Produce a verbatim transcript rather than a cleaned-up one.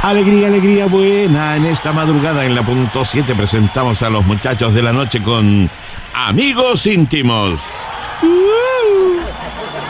Alegría, alegría buena. En esta madrugada en la punto siete presentamos a los muchachos de la noche con Amigos Íntimos. Uh.